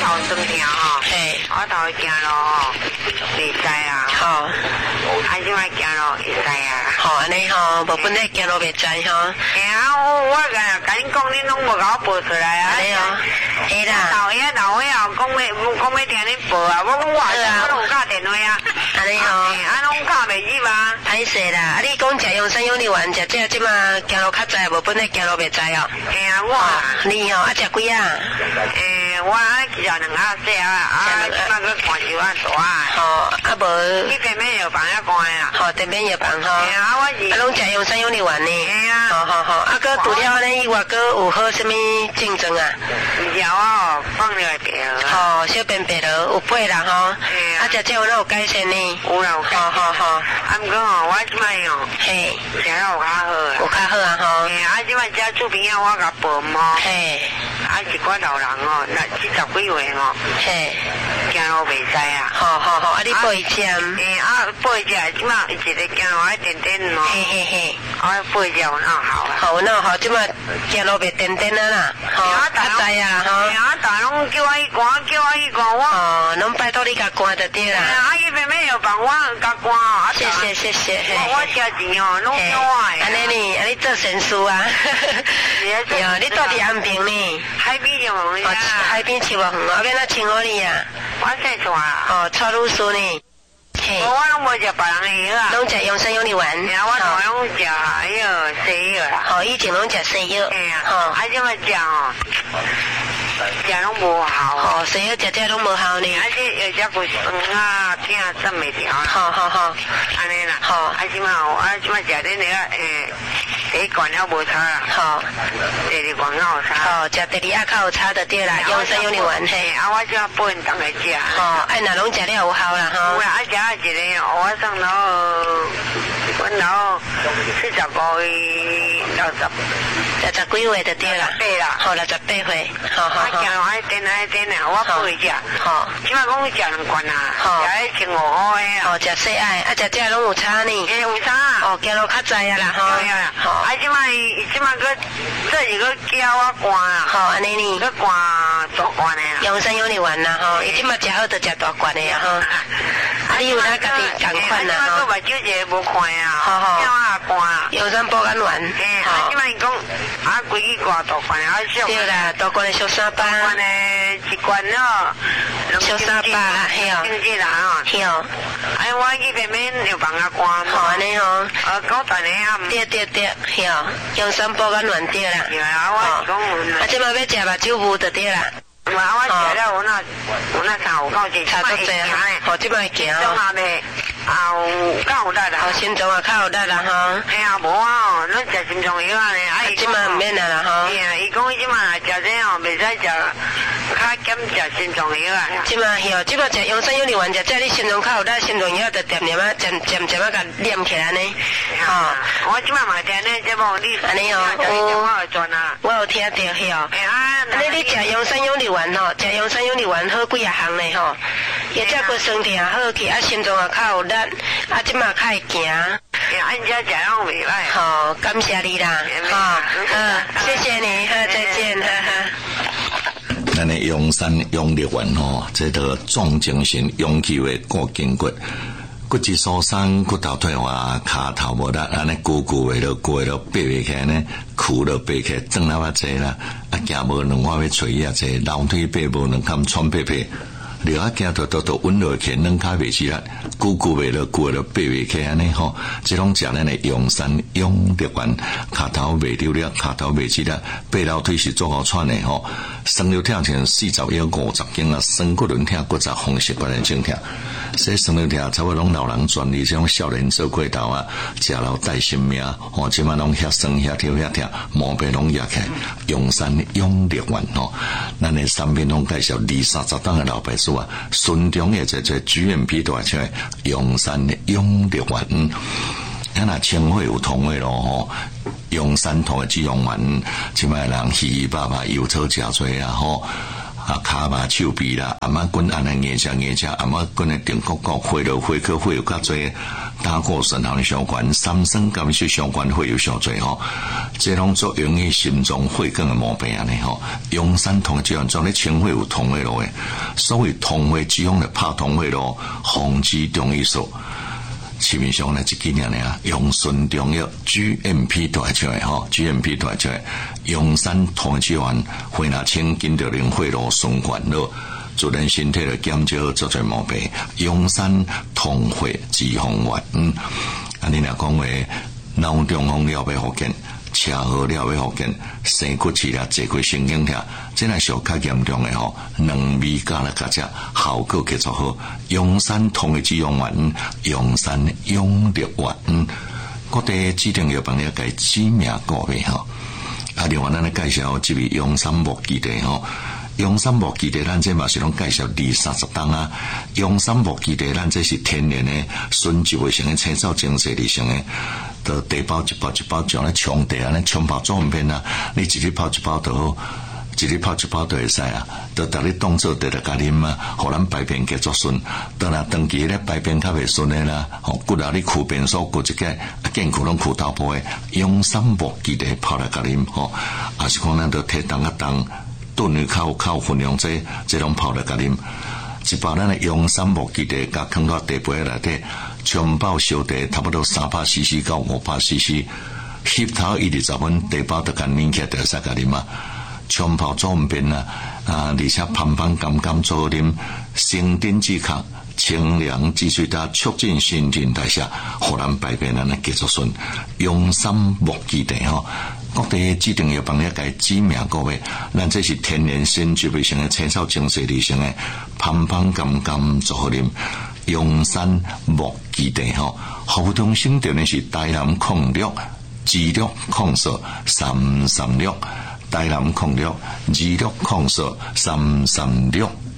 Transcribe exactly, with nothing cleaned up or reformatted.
头酸痛吼， 嘿， 我头行路吼，袂使啊。 好， 啊，即摆行路会使啊。 好安尼吼，无本来行路袂知吼。 哎呀，我我甲甲恁讲，恁拢无甲我报出来啊。 安尼哦，嘿啦。 老爷老爷后讲要讲要听恁报啊，我讲我我拢有打电话啊。 安尼吼， 啊拢打袂入啊。 歹势啦，啊你讲食用山用力丸，食这即马行路较知，无本来行路袂知哦。 哎呀，我你吼啊食几啊？ 诶，我其实两下细啊，啊，即马个看就啊大啊。 吼，啊无。 你电面药房遐关啊？ 吼，电面药房吼。 哎呀，我是。啊， 拢食用山用力丸呢。 哎呀。 好好好，啊哥除了安尼以外，哥有好什么竞争啊？ 有哦，放了白了。 吼，小便白了有八啦吼。哎啊，食这有哪有改善呢？ 有啦有。好好好。啊，毋过吼，我即摆吼， 嘿， 食了有较好啊。 有较好啊吼。 嘿，啊，即摆遮厝边啊，我甲报嘛。 嘿。 啊，一寡老人哦，那七十几岁哦。嘿。行路袂使啊。好好好，啊，你报一针。嘿，啊，报一针，即摆一个行路爱点点哦。嘿嘿嘿。啊，报一针有哪好啊？好，哪好，即摆行路袂点点啊啦。吼，啊知啊吼。啊，大拢叫我去赶，叫我去赶我。哦，拢拜托你甲赶就对啦。啊，伊妹妹又帮我甲赶哦。谢谢谢谢。我我车钱哦，拢叫我的。安尼呢，安尼做善事啊。哟，你住伫安平呢？海边就门呀。海边树啊远，后边那请好你啊。我姓蔡啊。哦，蔡律师呢？嘿。我拢无食别人的药啊。拢食用山用力丸。然后我头拢食迄个西药啦。哦，以前拢食西药。嘿啊。哦，啊，即摆食哦。食拢无效哦，西药食食拢无效呢。啊，这有只骨酸啊，疼怎袂调？好好好，安尼啦。好，啊，即摆哦，啊，即摆食恁那个诶，第一罐了无差啦。好，第二罐了有差。好，食第二啊较有差的对啦，用山用力丸嘿。啊，我即摆本当来食。哦，哎，若拢食了有效啦吼。有啦，啊，食啊一个，我算到，阮老四十五岁，六十，六十几岁就对啦。对啦，好六十八岁，好好。啊，行路爱点爱点啊，我不会食。好，即摆讲食两罐啊，食迄千五块的啊。哦，食细爱，啊食这拢有差呢。诶，有差。哦，行路较知啊啦吼。对啊。好，啊即摆即摆个这一个叫我灌啊。好，安尼呢。个灌大罐的啊。用山用力丸啦吼，伊即摆食好就食大罐的啊吼。啊，你有哪家己共款啦吼？我目睭一个无看啊。好好。叫我灌。用山保肝丸。诶，啊即摆讲啊，规矩灌大罐啊，小。对啦，大罐的小三百。大罐的一罐咯。小三百啦，嘿哦。经济啦吼。嘿哦。哎，我去边边又帮我灌。好安尼哦。啊，高大的啊。对对对，嘿哦。用山保肝丸对啦。对啊，我讲有。啊，即摆要食目睭糊就对啦。我我食了，我那我那差有够济，差足济啊！好，即摆行哦。中下面啊有较有力啦。哦，心脏也较有力啦哈。哎呀，无啊，咱食心脏药啊呢。啊，即摆唔免啦啦哈。哎呀，伊讲伊即摆食这哦，袂使食，较减食心脏药啊。即摆是哦，即摆食用山用力丸食，这你心脏较有力，心脏药就点点啊，渐渐渐啊，甲念起来呢。哈，我即摆嘛听呢，这无你安尼哦，我有转啊，我有听到嘿哦。哎啊，安尼你食用山用力丸。吼，食用山用力丸好几啊项呢吼，也只骨酸痛好去，啊心脏也较有力，啊即马较会行。哎，安遮食拢袂歹。好，感谢你啦，好，好，谢谢你，好，再见，哈哈。 咱的用山用力丸吼，这个壮精神、勇气的固筋骨。骨质疏松、骨头退化、骹头无力，安尼久久为了过了爬袂起来呢，苦了爬起来，转了啊济啦，啊行无两块要垂也济，楼梯爬无两坎喘爬爬，了啊行到到到稳落去，两骹袂起来，久久为了过了爬袂起安尼吼，即种食咱的用山用力丸，骹头袂溜了，骹头袂起来，爬楼梯是做好喘的吼，酸溜疼像四十一五十斤啊，酸骨轮疼骨折风湿关的症疼。说酸溜疼，差不多拢老人专利，这种少年做过头啊，食了带性命，吼，即马拢遐酸遐跳遐疼，毛病拢压起来，用山用力丸吼，咱的产品拢介绍二三十档的老牌子啊，顺中也在在 G M P 大出来，用山用力丸，嗯，咱若称呼有同的咯吼。用山头的这种丸，即摆人稀稀巴巴油草食多啊吼。 啊，骹麻手臂啦，阿妈滚安尼硬车硬车，阿妈滚的顶骨骨，会了会科会有较侪胆固醇含相关，三酸甘油相关会有上侪吼，这拢作用于心脏血管的毛病安尼吼。用山通这样做咧清血有通血路诶，所谓通血只用来拍通血路，防止中医素。市面上呢，这几年呢，用顺中药 G M P 大出来吼 ，G M P 大出来，用山通血丸，血若清，紧着令血路循环咯，自然身体就减少做侪毛病。用山通血止风丸，嗯，啊，你若讲话脑中风了要复健，车祸了要复健，生骨刺啦、坐骨神经痛，这若属较严重的吼，两味加了加只效果结束好。用山通血止风丸，用山永力丸，各地指定药房了解知名个别吼。啊，另外咱咧介绍这位用山木基地吼。用山木基地，咱这嘛是拢介绍二三十档啊。用山木基地，咱这是天然的，纯植物性的青草精细粒性的，就地包一包一包，像咧冲地啊，咧冲泡做唔片啊，你一日泡一包就好，一日泡一包就会使啊。就逐日当做地来加啉啊，互咱排便结作顺。当然长期咧排便较袂顺的啦，吼骨啊你苦便所骨一个啊健康拢苦头部的，用山木基地泡来加啉吼，啊是讲咱就摕当啊当。炖鱼靠靠分量这这种泡来甲啉，一包咱的用山木基地甲放到地杯内底，冲泡烧茶差不多三百 C C 到五百 C C， 吸头一二十分，地包就干拧起来就使甲啉啊。冲泡做唔变啊，啊而且香香甘甘做好啉，生津止渴，清凉止水达，促进新陈代谢，互咱排便安尼结束顺。用山木基地吼。各地指定药房了解知名个别，咱这是天然鲜植物性的青草精细粒性的，香香甘甘做好啉。用山木基地吼，服务中心店的是台南控六、二六控色、三三六，台南控六、二六控色、三三六。